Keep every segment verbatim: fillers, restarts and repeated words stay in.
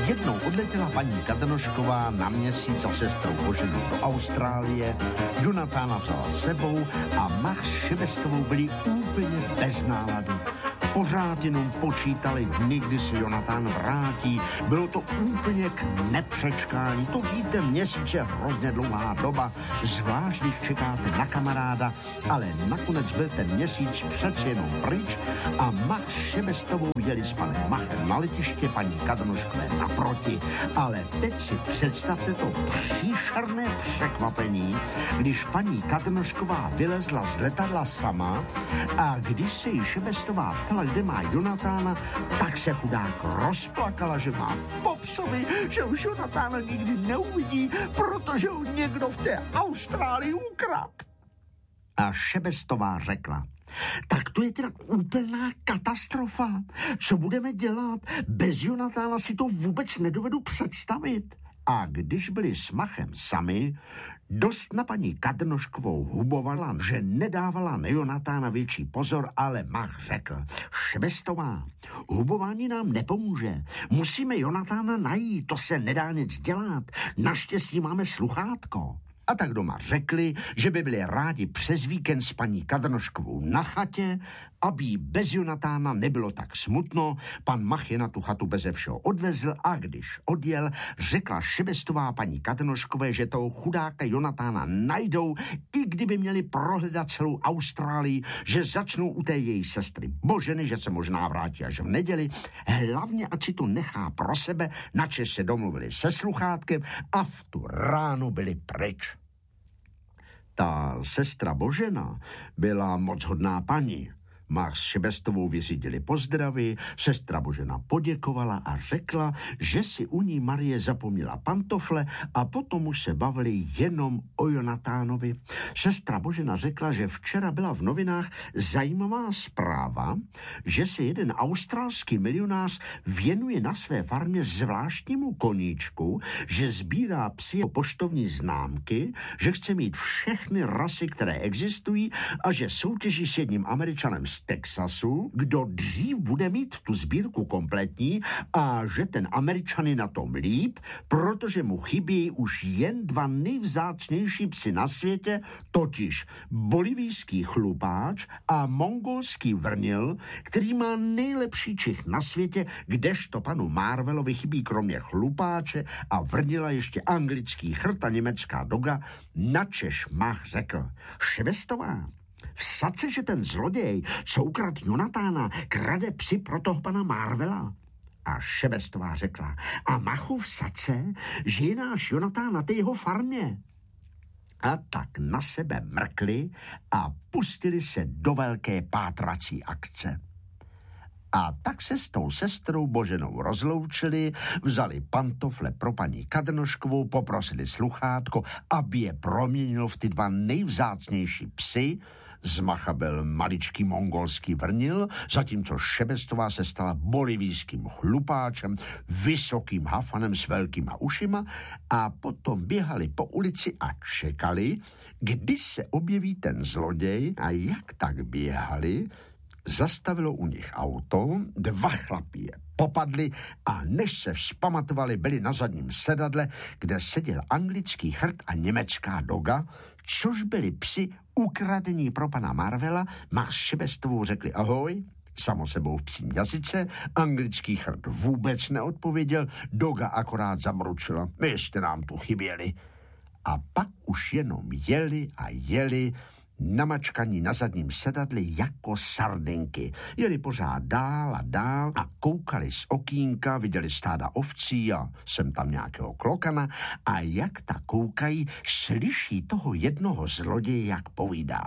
Jednou odletěla paní Kadnošková na měsíc za sestrou Boženou do Austrálie, Jonatána vzala s sebou a Mach s Šebestovou byli úplně bez nálady. Pořád jenom počítali dny, kdy se Jonatán vrátí. Bylo to úplně k nepřečkání. To víte, měsíc je hrozně dlouhá doba, zvlášť když čekáte na kamaráda, ale nakonec byl ten měsíc přece jenom pryč a Mach s Šebestovou jeli s panem Machem na letiště, paní Kadnoškové naproti. Ale teď si představte to příšerné překvapení, když paní Kadnošková vylezla z letadla sama a když se jí Šebestová ptala, kde má Jonatána, tak se chudák rozplakala, že má popsovi, že už Jonatána nikdy neuvidí, protože ho někdo v té Austrálii ukradl. A Šebestová řekla, tak to je teda úplná katastrofa. Co budeme dělat? Bez Jonatána si to vůbec nedovedu představit. A když byli s Machem sami, dost na paní Kadnoškovou hubovala, že nedávala na Jonatána větší pozor, ale Mach řekl, Šebestová, hubování nám nepomůže. Musíme Jonatána najít, to se nedá nic dělat. Naštěstí máme sluchátko. A tak doma řekli, že by byli rádi přes víkend s paní Kadnoškovou na chatě, aby jí bez Jonatána nebylo tak smutno. Pan Mach je na tu chatu beze všeho odvezl a když odjel, řekla Šebestová paní Kadnoškové, že toho chudáka Jonatána najdou, i kdyby měli prohledat celou Austrálii, že začnou u té její sestry Boženy, že se možná vrátí až v neděli, hlavně ať si to nechá pro sebe, načež se domluvili se sluchátkem a v tu ránu byli pryč. Ta sestra Božena byla moc hodná paní. Mach s Šebestovou vyřídili pozdravy, sestra Božena poděkovala a řekla, že si u ní Marie zapomněla pantofle a potom už se bavili jenom o Jonatánovi. Sestra Božena řekla, že včera byla v novinách zajímavá zpráva, že se jeden australský milionář věnuje na své farmě zvláštnímu koníčku, že sbírá psy poštovní známky, že chce mít všechny rasy, které existují a že soutěží s jedním Američanem z Texasu, kdo dřív bude mít tu sbírku kompletní a že ten Američan je na tom líp, protože mu chybí už jen dva nejvzácnější psy na světě, totiž bolivijský chlupáč a mongolský vrnil, který má nejlepší čich na světě, kdežto panu Marvelovi chybí kromě chlupáče a vrnila ještě anglický chrt a německá doga, načež Mach řekl, Šebestová, vsad se, že ten zloděj, co ukradl Jonatána, krade psy pro toho pana Marvela. A Šebestová řekla, a Machu vsad se, že je náš Jonatán na té jeho farmě. A tak na sebe mrkli a pustili se do velké pátrací akce. A tak se s tou sestrou Boženou rozloučili, vzali pantofle pro paní Kadnoškovou, poprosili sluchátko, aby je proměnil v ty dva nejvzácnější psy. Z Macha byl maličký mongolský vrnil, zatímco Šebestová se stala bolivijským chlupáčem, vysokým hafanem s velkýma ušima a potom běhali po ulici a čekali, kdy se objeví ten zloděj a jak tak běhali, zastavilo u nich auto, dva chlapí je popadli a než se vzpamatovali, byli na zadním sedadle, kde seděl anglický chrt a německá doga, což byli psi ukradení pro pana Marvela. Mach s Šebestovou řekli ahoj, samo sebou v psím jazyce, anglický chrt vůbec neodpověděl, doga akorát zamručila, my jste nám tu chyběli. A pak už jenom jeli a jeli, namačkaní na zadním sedadli jako sardinky. Jeli pořád dál a dál a koukali z okýnka, viděli stáda ovcí a sem tam nějakého klokana a jak ta koukají, slyší toho jednoho zloděje, jak povídá.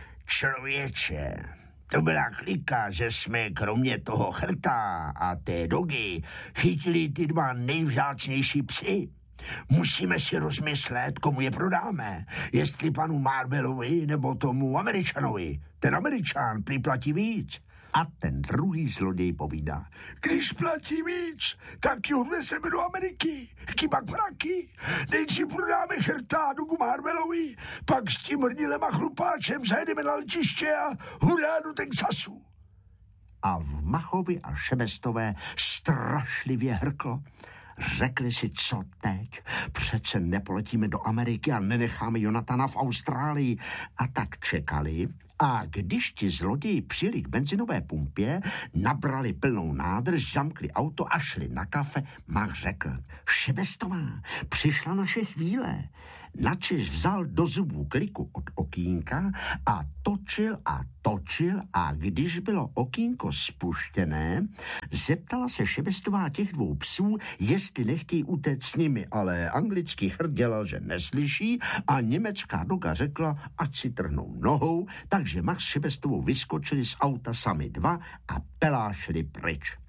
Člověče, to byla klika, že jsme kromě toho chrta a té dogy chytili ty dva nejvzácnější psy. Musíme si rozmyslet, komu je prodáme. Jestli panu Marvelovi nebo tomu Američanovi. Ten Američan připlatí víc. A ten druhý zloděj povídá. Když platí víc, tak ji odvezeme do Ameriky. Chyba praky. Nejdřív prodáme chrta Dugu Marvelovi, pak s tím hrnilem a chlupáčem zajedeme na letiště a hurá do Texasu. A v Machovi a Šebestové strašlivě hrklo. Řekli si, co teď? Přece nepoletíme do Ameriky a nenecháme Jonathana v Austrálii. A tak čekali. A když ti zloději přijeli k benzinové pumpě, nabrali plnou nádrž, zamkli auto a šli na kafe, Mach řekl: Šebestová, přišla naše chvíle. Načež vzal do zubů kliku od okýnka a točil a točil a když bylo okýnko spuštěné, zeptala se Šebestová těch dvou psů, jestli nechtějí utéct s nimi, ale anglický chrd dělal, že neslyší a německá doga řekla, ať si trhnou nohou, takže Mach s Šebestovou vyskočili z auta sami dva a pelášili pryč.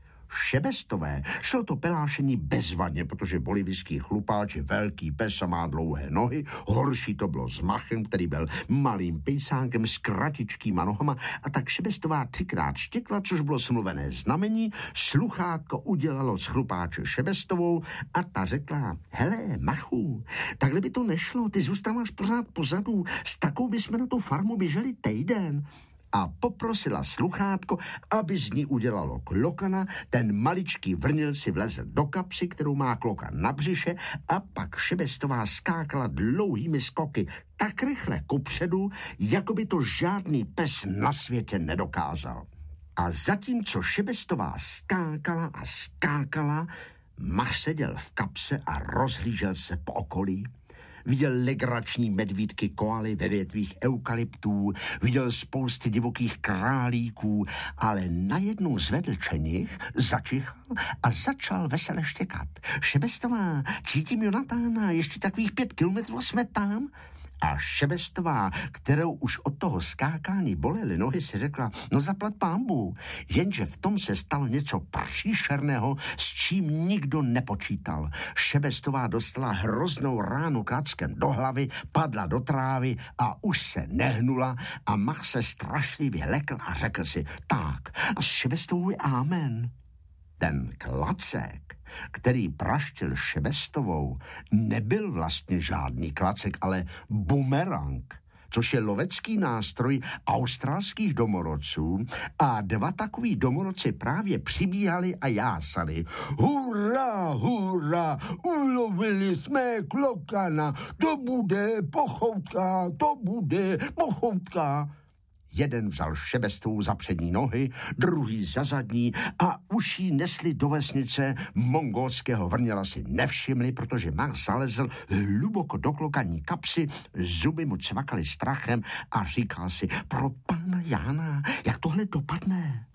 Šebestové šlo to pelášení bezvadně, protože bolivijský chlupáč je velký pes a má dlouhé nohy, horší to bylo s Machem, který byl malým pejsánkem s kratičkýma nohama a tak Šebestová třikrát štěkla, což bylo smluvené znamení, sluchátko udělalo z chlupáče Šebestovou a ta řekla: hele, Machu, takhle by to nešlo, ty zůstáváš pořád pozadu, s takou bychom na tu farmu běželi týden. A poprosila sluchátko, aby z ní udělalo klokana, ten maličký vrnil si vlezl do kapsy, kterou má klokan na břiše a pak Šebestová skákala dlouhými skoky tak rychle kupředu, jako by to žádný pes na světě nedokázal. A zatímco Šebestová skákala a skákala, Mach seděl v kapse a rozhlížel se po okolí. Viděl legrační medvídky koaly ve větvích eukalyptů, viděl spousty divokých králíků, ale najednou zvedl čenich, začichal a začal vesele štěkat. Šebestová, cítím Jonathana, ještě takových pět kilometrů jsme tam. A Šebestová, kterou už od toho skákání bolely nohy, si řekla, no zaplat pánbů, jenže v tom se stalo něco příšerného, s čím nikdo nepočítal. Šebestová dostala hroznou ránu klackem do hlavy, padla do trávy a už se nehnula a Mach se strašlivě lekl a řekl si, tak, a s Šebestovou je amen. Ten klacek, který praštil Šebestovou, nebyl vlastně žádný klacek, ale bumerang, což je lovecký nástroj australských domorodců a dva takový domorodci právě přibíhali a jásali. Hurá, hurá, ulovili jsme klokana, to bude pochoutka, to bude pochoutka. Jeden vzal Šebestovou za přední nohy, druhý za zadní a už jí nesli do vesnice. Mongolského vrněla si nevšimli, protože Mach zalezl hluboko do klokaní kapsy, zuby mu cvakaly strachem a říkal si, pro pána Jána, jak tohle dopadne?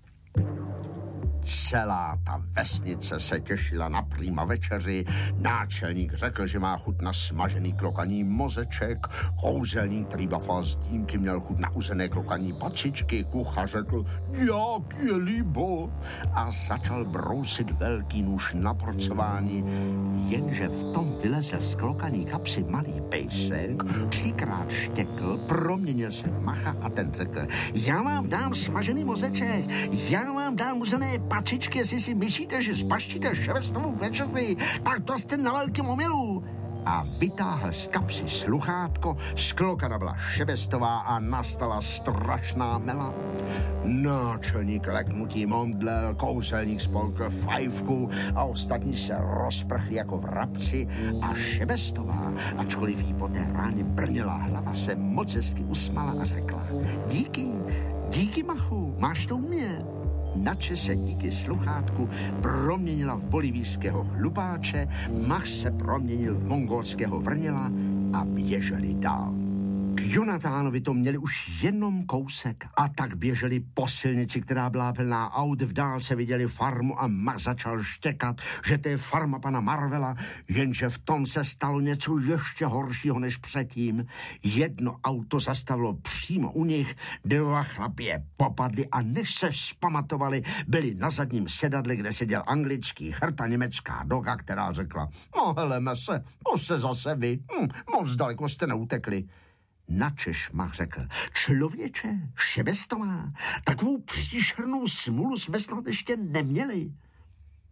Celá ta vesnice se těšila na prýma večeři. Náčelník řekl, že má chuť na smažený klokaní mozeček. Kouzelník, který bafal z dýmky, měl chuť na uzené klokaní pacičky. Kuchař řekl, jak je líbo. A začal brousit velký nůž na porcování. Jenže v tom vylezl z klokaní kapsy malý pejsek, třikrát štěkl, proměnil se v Macha a ten řekl, já vám dám smažený mozeček, já vám dám uzené pacičky, jestli si myslíte, že zbaštíte Šebestovou večeři, tak to jste na velkém omylu. A vytáhl z kapsy sluchátko, z klokana byla Šebestová a nastala strašná mela. Náčelník leknutím omdlel, kouzelník spolkl fajfku a ostatní se rozprchli jako vrabci a Šebestová, ačkoliv jí po té ráně brněla hlava, se moc hezky usmala a řekla, díky, díky Machu, máš to u mě. Nače se díky sluchátku proměnila v bolivijského chlupáče, Mach se proměnil v mongolského vrněla a běželi dál. K Jonathánovi to měli už jenom kousek a tak běželi po silnici, která byla plná aut, v dálce viděli farmu a Mach začal štěkat, že to je farma pana Marvela, jenže v tom se stalo něco ještě horšího než předtím. Jedno auto zastavilo přímo u nich, dva chlapi je popadli a než se vzpamatovali, byli na zadním sedadle, kde seděl anglický chrta německá doga, která řekla, no heleme se, to jste zase vy, hm, moc daleko jste neutekli. Načež Mach řekl, člověče, Šebestová, takovou příšernou smůlu jsme snad ještě neměli.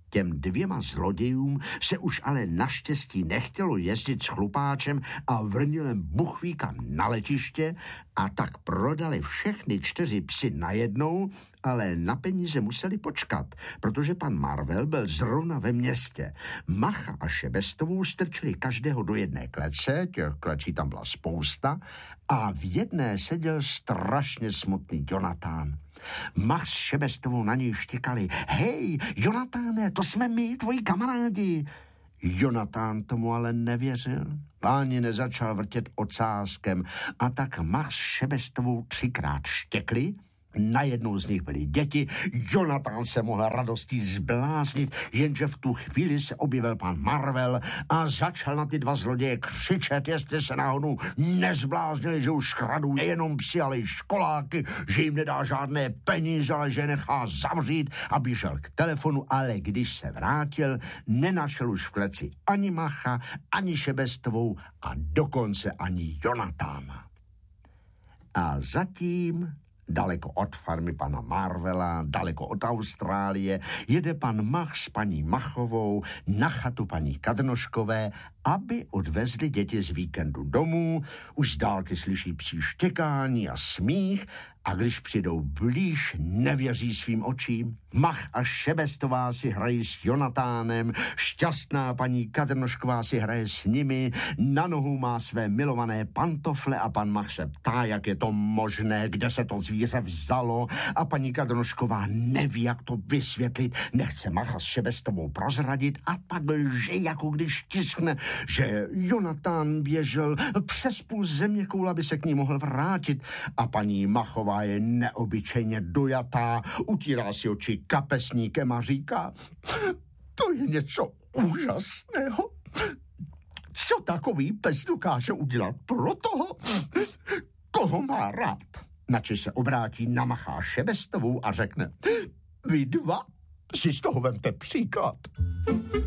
Těm dvěma zlodějům se už ale naštěstí nechtělo jezdit s chlupáčem a vrnilem buchvíka na letiště a tak prodali všechny čtyři psy najednou, ale na peníze museli počkat, protože pan Marvel byl zrovna ve městě. Macha a Šebestovou strčili každého do jedné klece, těch klečí tam byla spousta, a v jedné seděl strašně smutný Jonatán. Mach s Šebestovou na něj štěkali. Hej, Jonatáne, to jsme my, tvoji kamarádi. Jonatán tomu ale nevěřil. Ani nezačal vrtět ocáskem a tak Mach s Šebestovou třikrát štěkli. Najednou z nich byly děti, Jonatán se mohl radostí zbláznit, jenže v tu chvíli se objevil pan Marvel a začal na ty dva zloděje křičet, jestli se náhodou nezbláznili, že už kradou nejenom psi, ale i školáky, že jim nedá žádné peníze, ale že je nechá zavřít a běžel k telefonu, ale když se vrátil, nenašel už v kleci ani Macha, ani Šebestovou a dokonce ani Jonatána. A zatím daleko od farmy pana Marvela, daleko od Austrálie, jede pan Mach s paní Machovou na chatu paní Kadnoškové, aby odvezli děti z víkendu domů. Už z dálky slyší psí štěkání a smích a když přijdou blíž, nevěří svým očím. Mach a Šebestová si hrají s Jonatánem, šťastná paní Kadnošková si hraje s nimi, na nohu má své milované pantofle a pan Mach se ptá, jak je to možné, kde se to zvíře vzalo a paní Kadnošková neví, jak to vysvětlit, nechce Macha s Šebestovou prozradit a tak lže, jako když tiskne, že Jonatán běžel přes půl země koule, aby se k ní mohl vrátit a paní Machová je neobyčejně dojatá, utírá si oči kapesníkem a říká, to je něco úžasného. Co takový pes dokáže udělat pro toho, koho má rád? Načež se obrátí na Macha a Šebestovou a řekne, vy dva si z toho vemte příklad.